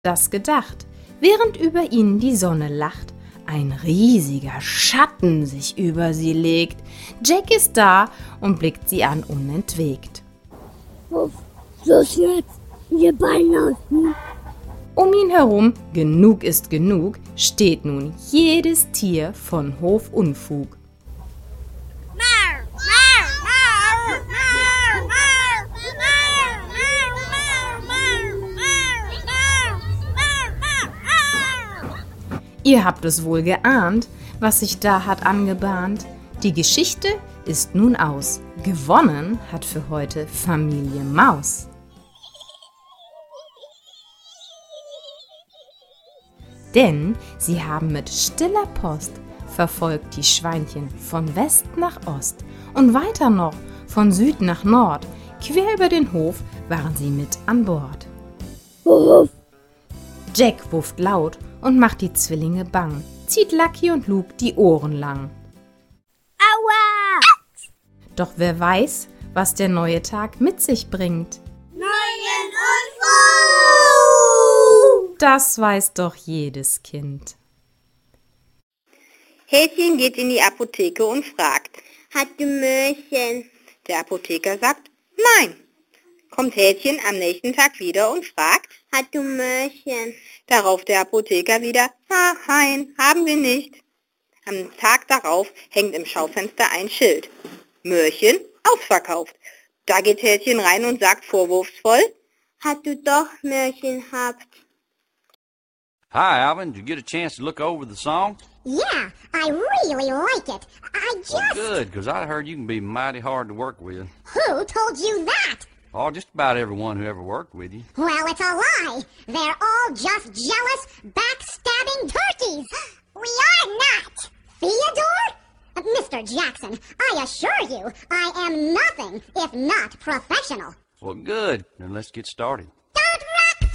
das gedacht, während über ihnen die Sonne lacht, ein riesiger Schatten sich über sie legt. Jack ist da und blickt sie an unentwegt. Los jetzt, ihr Beinaußen. Um ihn herum, genug ist genug, steht nun jedes Tier von Hofunfug. Ihr habt es wohl geahnt, was sich da hat angebahnt. Die Geschichte ist nun aus. Gewonnen hat für heute Familie Maus. Denn sie haben mit stiller Post verfolgt die Schweinchen von West nach Ost und weiter noch von Süd nach Nord. Quer über den Hof waren sie mit an Bord. Jack wufft laut und macht die Zwillinge bang, zieht Lucky und Luke die Ohren lang. Aua! Doch wer weiß, was der neue Tag mit sich bringt. Neuen Unfug! Das weiß doch jedes Kind. Häschen geht in die Apotheke und fragt: Hat du Möhrchen? Der Apotheker sagt: Nein. Kommt Häschen am nächsten Tag wieder und fragt: Hat du Möhrchen? Darauf der Apotheker wieder: Nein, haben wir nicht. Am Tag darauf hängt im Schaufenster ein Schild: Möhrchen ausverkauft. Da geht Häschen rein und sagt vorwurfsvoll: Hat du doch Möhrchen habt? Hi, Alvin. Did you get a chance to look over the song? Yeah, I really like it. I just... Well, good, because I heard you can be mighty hard to work with. Who told you that? Oh, just about everyone who ever worked with you. Well, it's a lie. They're all just jealous, backstabbing turkeys. We are not. Theodore? Mr. Jackson, I assure you, I am nothing if not professional. Well, good. Then let's get started.